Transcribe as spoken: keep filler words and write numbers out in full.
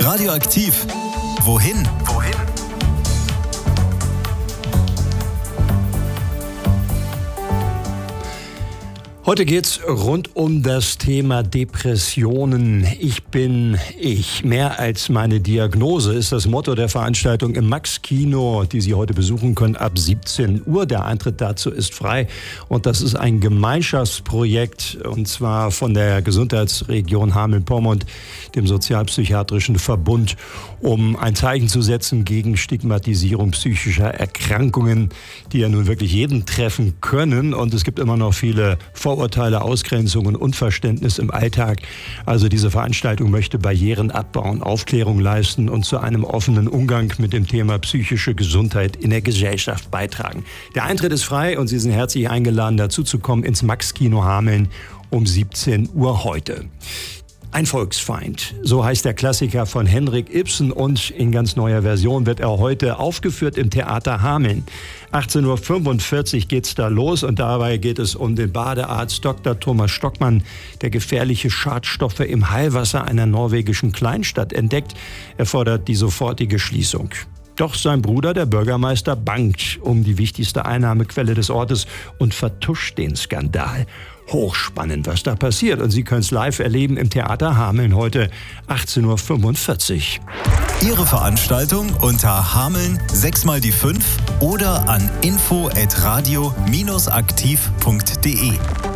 Radioaktiv. Wohin? Wohin? Heute geht's rund um das Thema Depressionen. Ich bin ich. Mehr als meine Diagnose ist das Motto der Veranstaltung im Max-Kino, die Sie heute besuchen können ab siebzehn Uhr. Der Eintritt dazu ist frei und das ist ein Gemeinschaftsprojekt und zwar von der Gesundheitsregion Hameln-Pyrmont, dem Sozialpsychiatrischen Verbund, um ein Zeichen zu setzen gegen Stigmatisierung psychischer Erkrankungen, die ja nun wirklich jeden treffen können. Und es gibt immer noch viele Vorurteile, Ausgrenzungen, Unverständnis im Alltag. Also diese Veranstaltung möchte Barrieren abbauen, Aufklärung leisten und zu einem offenen Umgang mit dem Thema psychische Gesundheit in der Gesellschaft beitragen. Der Eintritt ist frei und Sie sind herzlich eingeladen, dazuzukommen ins Max-Kino Hameln um siebzehn Uhr heute. Ein Volksfeind, so heißt der Klassiker von Henrik Ibsen und in ganz neuer Version wird er heute aufgeführt im Theater Hameln. achtzehn Uhr fünfundvierzig geht's da los und dabei geht es um den Badearzt Doktor Thomas Stockmann, der gefährliche Schadstoffe im Heilwasser einer norwegischen Kleinstadt entdeckt. Er fordert die sofortige Schließung. Doch sein Bruder, der Bürgermeister, bangt um die wichtigste Einnahmequelle des Ortes und vertuscht den Skandal. Hochspannend, was da passiert. Und Sie können es live erleben im Theater Hameln heute achtzehn Uhr fünfundvierzig. Ihre Veranstaltung unter Hameln sechs mal die fünf oder an info at radio aktiv punkt de.